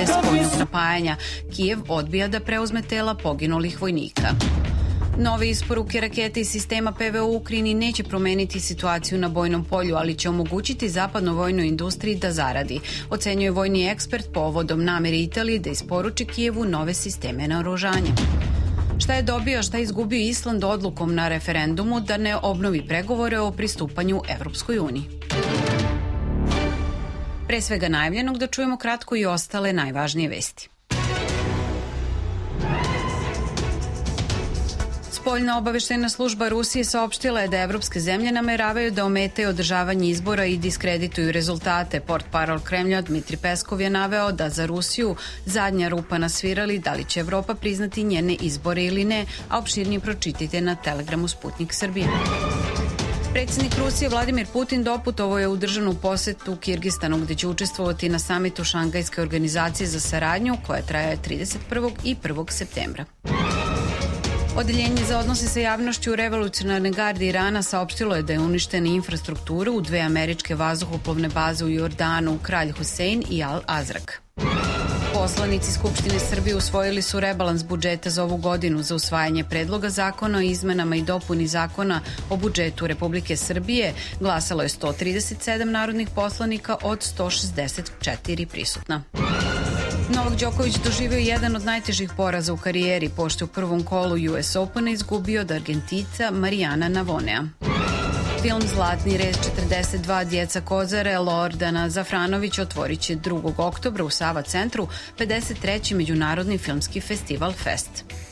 bez spoljnog napajanja. Kijev odbija da preuzme tela poginulih vojnika. Nove isporuke rakete iz sistema PVO u Ukrajini neće promeniti situaciju na bojnom polju, ali će omogućiti zapadnoj vojnoj industriji da zaradi, ocenjuje vojni ekspert povodom namere Italije da isporuči Kijevu nove sisteme naoružanja. Šta je dobio, šta je izgubio Island odlukom na referendumu da ne obnovi pregovore o pristupanju Evropskoj uniji? Pre svega najavljenog da čujemo kratko i ostale najvažnije vesti. Spoljna obaveštajna služba Rusije saopštila je da evropske zemlje nameravaju da ometaju održavanje izbora i diskredituju rezultate. Portparol Kremlja Dmitri Peskov je naveo da za Rusiju zadnja rupa na svirali da li će Evropa priznati njene izbore ili ne, a opširnije pročitajte na Telegramu Sputnik Srbije. Predsjednik Rusije Vladimir Putin doputovao je u državnu posetu Kirgistanu gde će učestvovati na samitu Šangajske organizacije za saradnju koja traje 31. i 1. septembra. Odeljenje za odnose sa javnošću Revolucionarne garde Irana saopštilo je da je uništena infrastruktura u dve američke vazduhoplovne baze u Jordanu, Kralj Husein i Al Azrak. Poslanici Skupštine Srbije usvojili su rebalans budžeta za ovu godinu. Za usvajanje predloga zakona o izmenama i dopuni zakona o budžetu Republike Srbije glasalo je 137 narodnih poslanika od 164 prisutna. Novak Đoković doživio jedan od najtežih poraza u karijeri, pošto u prvom kolu US Opena izgubio od Argentica Marijana Navonea. Film Zlatni rez 42 Djeca Kozare Lordana Zafranović otvorit će 2. oktobra u Sava centru 53. Međunarodni filmski festival Fest.